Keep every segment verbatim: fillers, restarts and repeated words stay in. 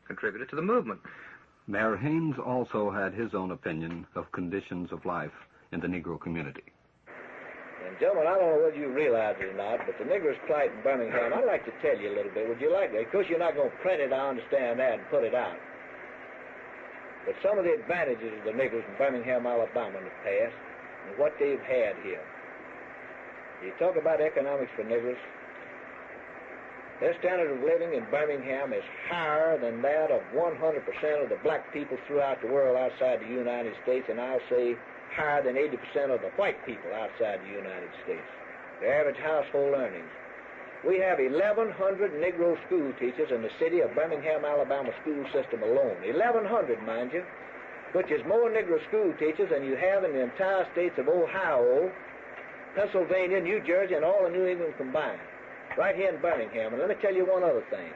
contributed to the movement. Mayor Haynes also had his own opinion of conditions of life in the Negro community. And, gentlemen, I don't know whether you realize it or not, but the Negro's plight in Birmingham, I'd like to tell you a little bit. Would you like that? Of course, you're not going to print it, I understand that, and put it out. But some of the advantages of the Negroes in Birmingham, Alabama in the past, and what they've had here. You talk about economics for Negroes. Their standard of living in Birmingham is higher than that of one hundred percent of the black people throughout the world outside the United States, and I'll say higher than eighty percent of the white people outside the United States. Their average household earnings. We have eleven hundred Negro school teachers in the city of Birmingham, Alabama school system alone. eleven hundred, mind you, which is more Negro school teachers than you have in the entire states of Ohio, Pennsylvania, New Jersey, and all of New England combined, right here in Birmingham. And let me tell you one other thing,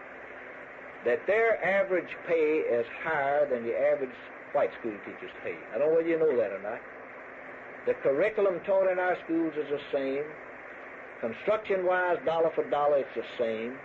that their average pay is higher than the average white school teachers' pay. I don't know whether you know that or not. The curriculum taught in our schools is the same. Construction-wise, dollar for dollar, it's the same.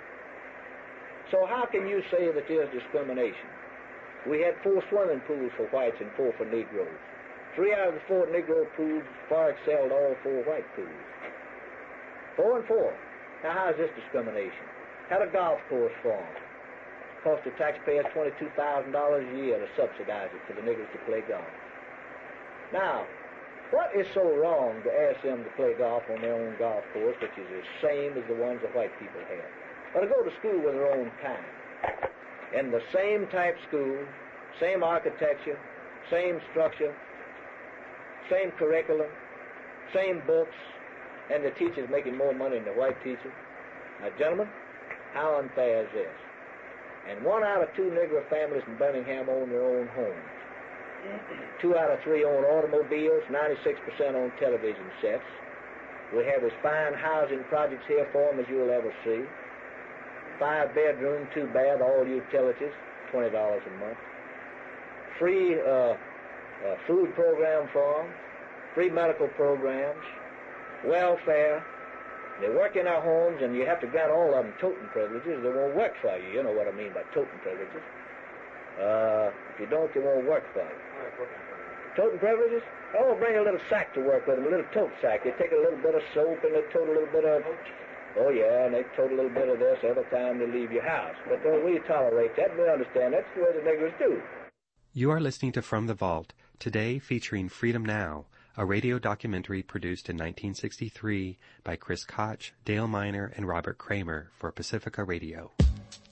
So how can you say that there's discrimination? We had four swimming pools for whites and four for Negroes. Three out of the four Negro pools far excelled all four white pools. Four and four. Now, how is this discrimination? Had a golf course formed. Cost the taxpayers twenty-two thousand dollars a year to subsidize it for the Negroes to play golf. Now, what is so wrong to ask them to play golf on their own golf course, which is the same as the ones the white people have? Or to go to school with their own kind. In the same type school, same architecture, same structure, same curriculum, same books, and the teacher's making more money than the white teacher. Now, gentlemen, how unfair is this? And one out of two Negro families in Birmingham own their own homes. Two out of three own automobiles, ninety-six percent own television sets. We have as fine housing projects here for them as you'll ever see. Five bedroom, two bath, all utilities, twenty dollars a month. Free uh, uh, food program for them, free medical programs, welfare. They work in our homes, and you have to grant all of them totem privileges. They won't work for you. You know what I mean by totem privileges. Uh, if you don't, they won't work for you. Totem privileges? Oh, bring a little sack to work with them, a little tote sack. They take a little bit of soap, and they tote a little bit of... Oh, yeah, and they tote a little bit of this every time they leave your house. But uh, we tolerate that. We understand that's the way the Negroes do. You are listening to From the Vault, today featuring Freedom Now, a radio documentary produced in nineteen sixty-three by Chris Koch, Dale Miner, and Robert Kramer for Pacifica Radio.